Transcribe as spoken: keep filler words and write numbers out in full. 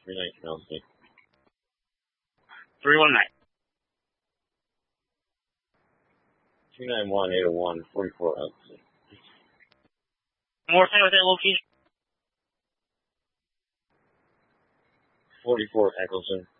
three nineteen Elsie. three one nine. two nine one eight oh one forty-four Elsie. One more time with that location. forty-four Eccleston.